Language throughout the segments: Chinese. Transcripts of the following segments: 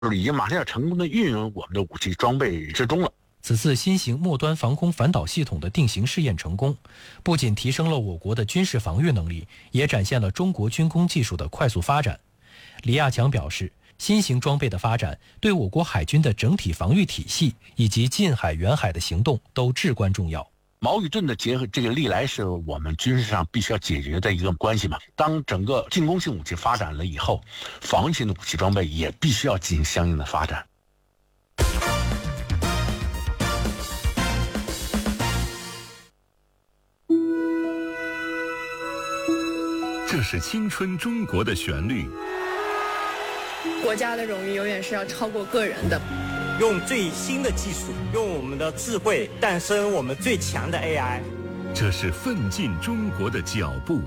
已经马上要成功的运用我们的武器装备之中了。 此次新型末端防空反导系统的定型试验成功，不仅提升了我国的军事防御能力，也展现了中国军工技术的快速发展。李亚强表示，新型装备的发展对我国海军的整体防御体系以及近海、远海的行动都至关重要。 矛与盾的结合，这个历来是我们军事上必须要解决的一个关系嘛。当整个进攻性武器发展了以后，防御性的武器装备也必须要进行相应的发展。 这是青春中国的旋律。 国家的荣誉永远是要超过个人的。 用最新的技术，用我们的智慧诞生我们最强的 AI。 这是奋进中国的脚步。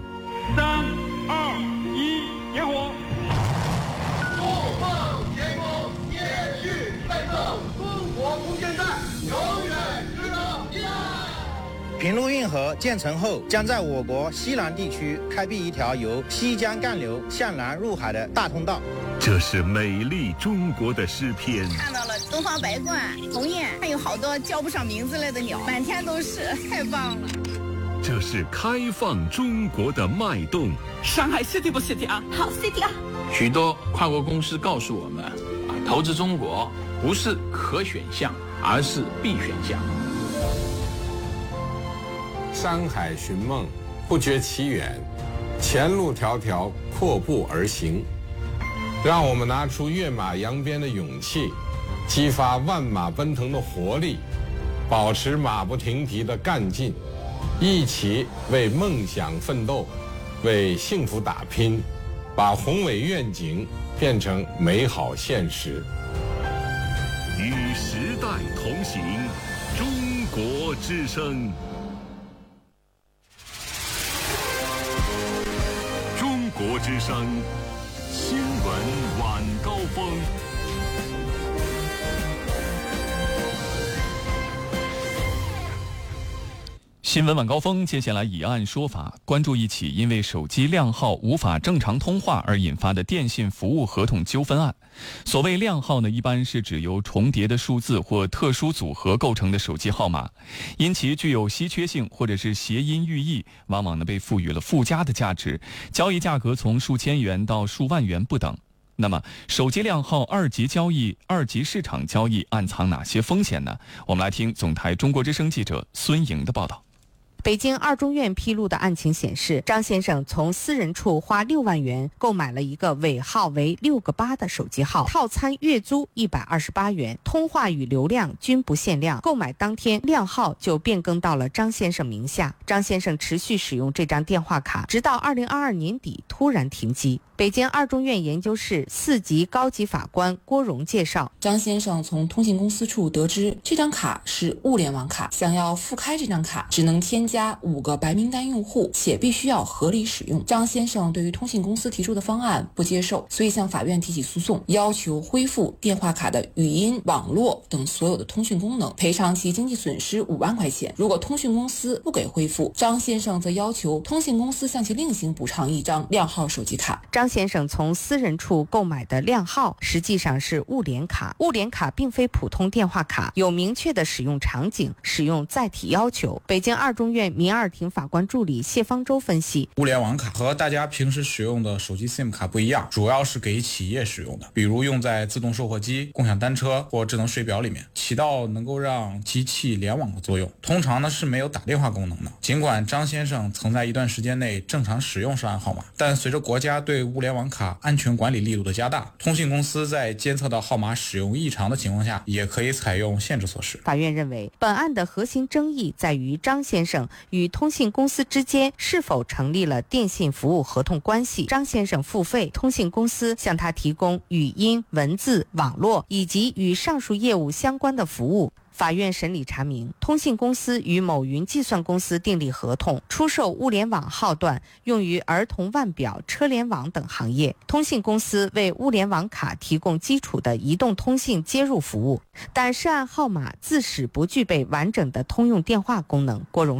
3、2、1，点火！ 不放前锋，继续奋斗，中国不现代，永远值得依赖。 平陆运河建成后，将在我国西南地区开辟一条由西江干流向南入海的大通道。 这是美丽中国的诗篇。 看到了东方白鹳、鸿雁，还有好多叫不上名字来的鸟，满天都是，太棒了。 这是开放中国的脉动。 上海 City 不 City 啊？ 好 City 啊！ 许多跨国公司告诉我们，投资中国不是可选项，而是必选项。 山海寻梦，不觉其远，前路迢迢，阔步而行。让我们拿出跃马扬鞭的勇气，激发万马奔腾的活力，保持马不停蹄的干劲，一起为梦想奋斗，为幸福打拼，把宏伟愿景变成美好现实。 与时代同行，中国之声。中国之声新闻晚高峰。 新闻晚高峰，接下来以案说法，关注一起因为手机靓号无法正常通话而引发的电信服务合同纠纷案。所谓靓号呢，一般是指由重叠的数字或特殊组合构成的手机号码，因其具有稀缺性或者是谐音寓意，往往呢被赋予了附加的价值，交易价格从数千元到数万元不等。那么手机靓号二级交易、二级市场交易暗藏哪些风险呢？我们来听总台中国之声记者孙莹的报道。 北京二中院披露的案情显示，张先生从私人处花6万元购买了一个尾号为6个8的手机号，套餐月租128元，通话与流量均不限量。购买当天，靓号就变更到了张先生名下。张先生持续使用这张电话卡，直到2022年底突然停机。北京二中院研究室4级高级法官郭荣介绍， 张先生从通信公司处得知这张卡是物联网卡，想要复开这张卡只能添加5个白名单用户，且必须要合理使用。张先生对于通信公司提出的方案不接受，所以向法院提起诉讼，要求恢复电话卡的语音、网络等所有的通讯功能，赔偿其经济损失5万块钱。如果通讯公司不给恢复，张先生则要求通信公司向其另行补偿一张靓号手机卡。 张先生从私人处购买的靓号实际上是物联卡，物联卡并非普通电话卡，有明确的使用场景、使用载体要求。北京二中院民二庭法官助理谢方舟分析， 物联网卡和大家平时使用的手机 SIM 卡不一样，主要是给企业使用的，比如用在自动售货机、共享单车或智能水表里面，起到能够让机器联网的作用。通常呢是没有打电话功能的。尽管张先生曾在一段时间内正常使用涉案号码，但随着国家对物联网卡安全管理力度的加大，通信公司在监测到号码使用异常的情况下，也可以采用限制措施。 法院认为，本案的核心争议在于张先生与通信公司之间是否成立了电信服务合同关系。张先生付费，通信公司向他提供语音、文字、网络以及与上述业务相关的服务。法院审理查明，通信公司与某云计算公司订立合同，出售物联网号段用于儿童腕表、车联网等行业。通信公司为物联网卡提供基础的移动通信接入服务，但涉案号码自始不具备完整的通用电话功能。郭荣说，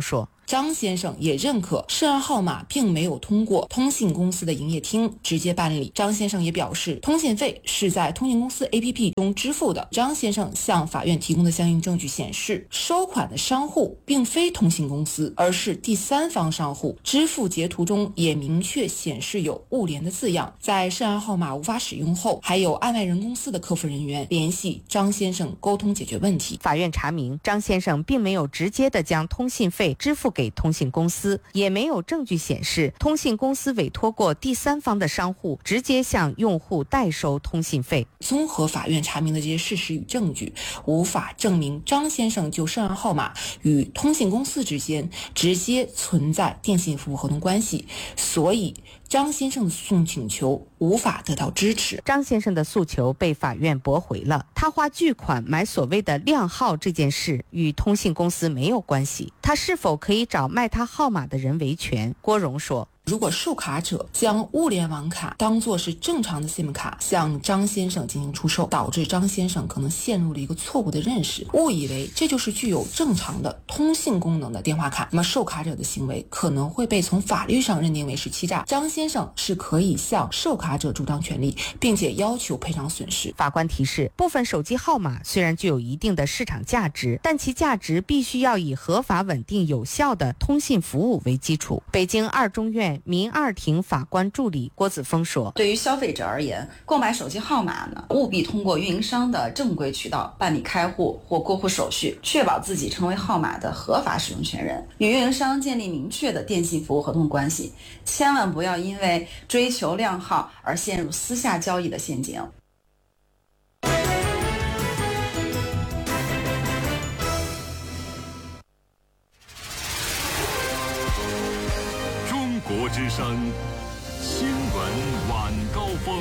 张先生也认可涉案号码并没有通过通信公司的营业厅直接办理。张先生也表示，通信费是在通信公司 APP 中支付的。张先生向法院提供的相应证据显示，收款的商户并非通信公司，而是第三方商户。支付截图中也明确显示有物联的字样。在涉案号码无法使用后，还有案外人公司的客服人员联系张先生沟通解决问题。 法院查明，张先生并没有直接的将通信费支付给通信公司，也没有证据显示通信公司委托过第三方的商户直接向用户代收通信费。 综合法院查明的这些事实与证据，无法证明张先生就涉案号码与通信公司之间直接存在电信服务合同关系，所以张先生的诉讼请求无法得到支持。 张先生的诉求被法院驳回了。他花巨款买所谓的靓号这件事与通信公司没有关系，他是否可以找卖他号码的人维权？郭荣说， 如果受卡者将物联网卡当作是正常的 SIM 卡向张先生进行出售，导致张先生可能陷入了一个错误的认识，误以为这就是具有正常的通信功能的电话卡，那么受卡者的行为可能会被从法律上认定为是欺诈。张先生是可以向受卡者主张权利，并且要求赔偿损失。 法官提示，部分手机号码虽然具有一定的市场价值，但其价值必须要以合法、稳定、有效的通信服务为基础。北京二中院民二庭法官助理郭子峰说， 对于消费者而言，购买手机号码呢，务必通过运营商的正规渠道办理开户或过户手续，确保自己成为号码的合法使用权人，与运营商建立明确的电信服务合同关系，千万不要因为追求靓号而陷入私下交易的陷阱。 中国之声新闻晚高峰。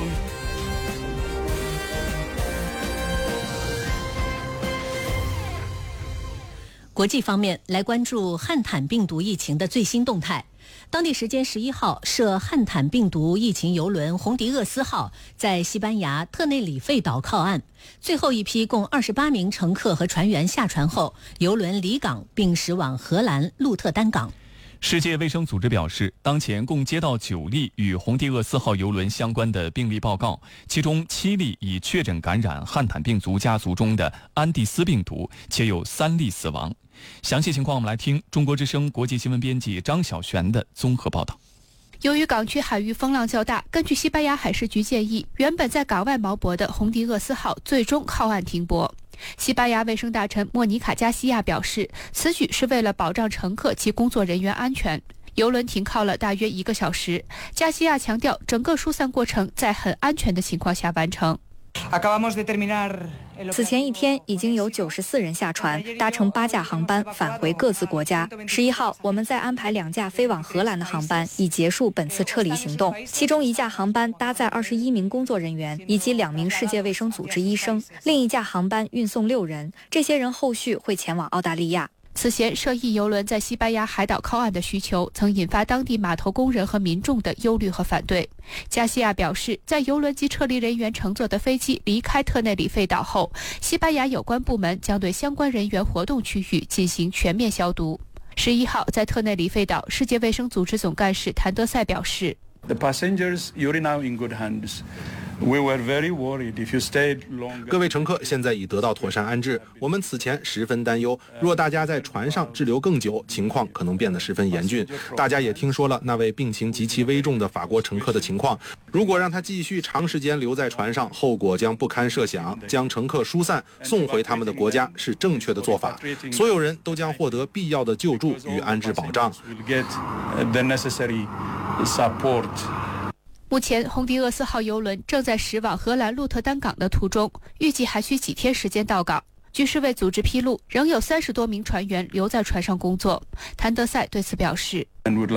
国际方面，来关注汉坦病毒疫情的最新动态。当地时间11号，涉汉坦病毒疫情邮轮红迪厄斯号在西班牙特内里费岛靠岸，最后一批共28名乘客和船员下船后，邮轮离港并驶往荷兰鹿特丹港。 世界卫生组织表示，当前共接到9例与红迪厄斯号邮轮相关的病例报告，其中7例已确诊感染汉坦病毒家族中的安第斯病毒，且有3例死亡。详细情况我们来听中国之声国际新闻编辑张小璇的综合报道。 由于港区海域风浪较大，根据西班牙海事局建议，原本在港外锚泊的红迪厄斯号最终靠岸停泊。西班牙卫生大臣莫妮卡·加西亚表示，此举是为了保障乘客及工作人员安全。邮轮停靠了大约1个小时，加西亚强调，整个疏散过程在很安全的情况下完成。 此前一天已经有94人下船，搭乘8架航班返回各自国家。11号，我们再安排2架飞往荷兰的航班，以结束本次撤离行动。其中1架航班搭载21名工作人员以及2名世界卫生组织医生，另一架航班运送6人，这些人后续会前往澳大利亚。 此前涉疫邮轮在西班牙海岛靠岸的需求曾引发当地码头工人和民众的忧虑和反对。加西亚表示，在邮轮及撤离人员乘坐的飞机离开特内里费岛后，西班牙有关部门将对相关人员活动区域进行全面消毒。11号，在特内里费岛，世界卫生组织总干事谭德赛表示， The passengers, you're now in good hands. We were very worried if you stayed longer. 各位乘客现在已得到妥善安置，我们此前十分担忧，若大家在船上滞留更久，情况可能变得十分严峻。大家也听说了那位病情极其危重的法国乘客的情况，如果让他继续长时间留在船上，后果将不堪设想。将乘客疏散送回他们的国家是正确的做法，所有人都将获得必要的救助与安置保障。 目前，红迪厄斯号邮轮正在驶往荷兰鹿特丹港的途中，预计还需几天时间到港。据世卫组织披露，仍有30多名船员留在船上工作。谭德赛对此表示，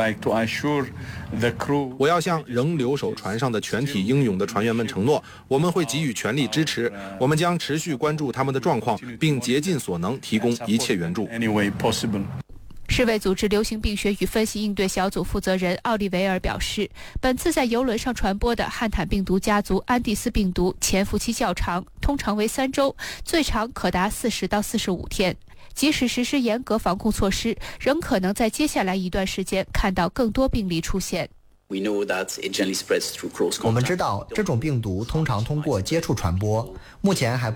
我要向仍留守船上的全体英勇的船员们承诺，我们会给予全力支持，我们将持续关注他们的状况，并竭尽所能提供一切援助。 世卫组织流行病学与分析应对小组负责人奥利维尔表示，本次在邮轮上传播的汉坦病毒家族安第斯病毒潜伏期较长，通常为3周，最长可达40到45天。 即使实施严格防控措施，仍可能在接下来一段时间看到更多病例出现。 我们知道这种病毒通常通过接触传播，目前还